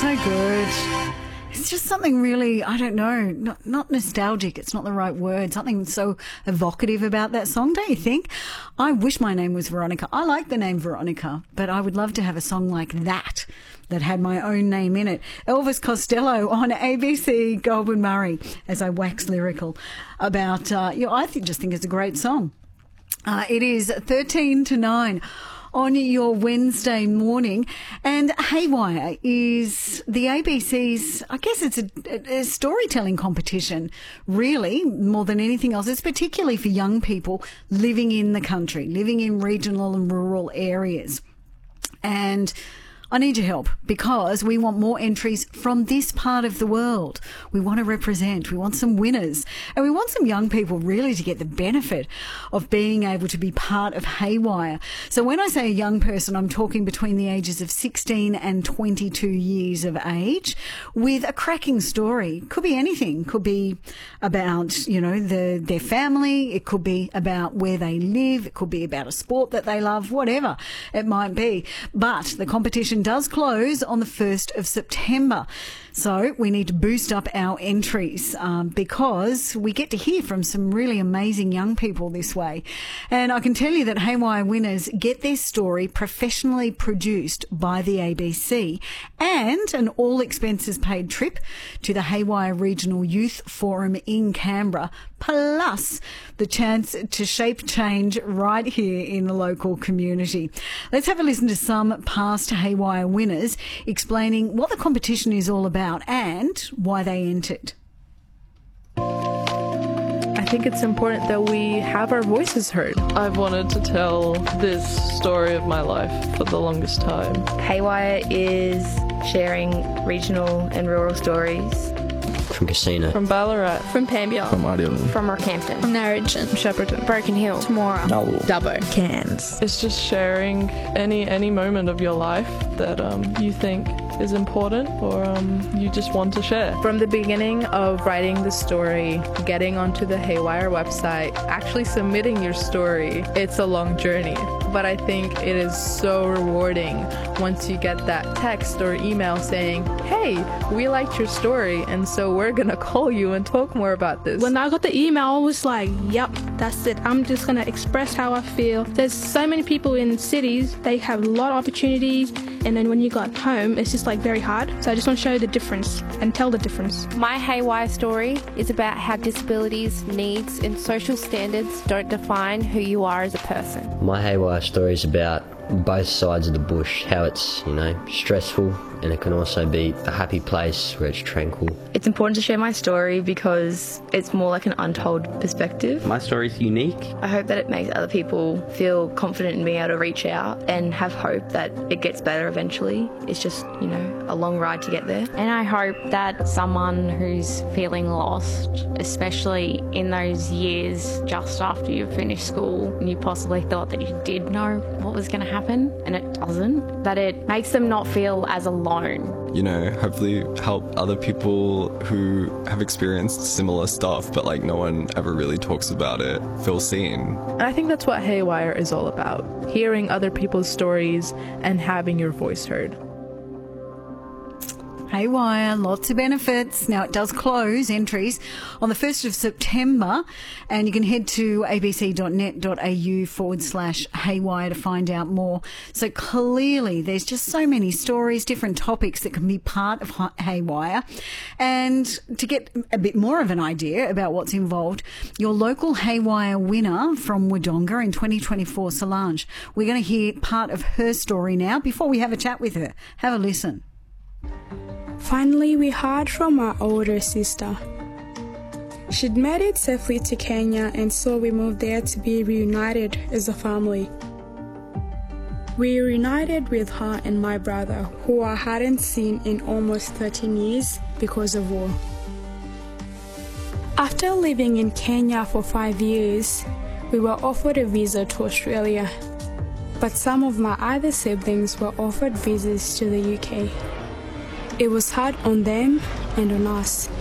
so good. It's just something really, I don't know, not nostalgic. It's not the right word. Something so evocative about that song, don't you think? I wish my name was Veronica. I like the name Veronica, but I would love to have a song like that had my own name in it. Elvis Costello on ABC Goldwyn Murray, as I wax lyrical about, I just think it's a great song. It is 13 to 9. On your Wednesday morning. And Haywire is the ABC's, I guess it's a storytelling competition, really, more than anything else. It's particularly for young people living in the country, living in regional and rural areas. And I need your help because we want more entries from this part of the world. We want to represent. We want some winners. And we want some young people really to get the benefit of being able to be part of Haywire. So when I say a young person, I'm talking between the ages of 16 and 22 years of age with a cracking story. Could be anything. Could be about, their family. It could be about where they live. It could be about a sport that they love, whatever it might be. But the competition does close on the 1st of September. So we need to boost up our entries because we get to hear from some really amazing young people this way. And I can tell you that Haywire winners get their story professionally produced by the ABC and an all expenses paid trip to the Haywire Regional Youth Forum in Canberra, plus the chance to shape change right here in the local community. Let's have a listen to some past Haywire winners explaining what the competition is all about and why they entered. I think it's important that we have our voices heard. I've wanted to tell this story of my life for the longest time. Haywire is sharing regional and rural stories. From Casino. From Ballarat. From Pambia. From Ideland. From Rockhampton. From Narrogin. Shepparton. Broken Hill. Temora. Null. Dubbo. Cairns. It's just sharing any moment of your life that you think is important or you just want to share. From the beginning of writing the story, getting onto the Haywire website, actually submitting your story, it's a long journey. But I think it is so rewarding once you get that text or email saying, hey, we liked your story and so we're gonna call you and talk more about this. When I got the email, I was like, yep, that's it. I'm just gonna express how I feel. There's so many people in cities, they have a lot of opportunities, and then when you got home, it's just like very hard. So I just want to show the difference and tell the difference. My Haywire story is about how disabilities, needs and social standards don't define who you are as a person. My Haywire story is about both sides of the bush, how it's, stressful and it can also be a happy place where it's tranquil. It's important to share my story because it's more like an untold perspective. My story's unique. I hope that it makes other people feel confident in being able to reach out and have hope that it gets better eventually. It's just, a long ride to get there. And I hope that someone who's feeling lost, especially in those years just after you finish school and you possibly thought that you did know what was going to happen and it doesn't, that it makes them not feel as alone. Hopefully help other people who have experienced similar stuff, but no one ever really talks about it, feel seen. And I think that's what Haywire is all about, hearing other people's stories and having your voice heard. Haywire, lots of benefits. Now, it does close entries on the 1st of September, and you can head to abc.net.au/Haywire to find out more. So clearly, there's just so many stories, different topics that can be part of Haywire. And to get a bit more of an idea about what's involved, your local Haywire winner from Wodonga in 2024, Solange, we're going to hear part of her story now before we have a chat with her. Have a listen. Finally, we heard from our older sister. She'd made it safely to Kenya, and so we moved there to be reunited as a family. We reunited with her and my brother, who I hadn't seen in almost 13 years because of war. After living in Kenya for 5 years, we were offered a visa to Australia, but some of my other siblings were offered visas to the UK. It was hard on them and on us.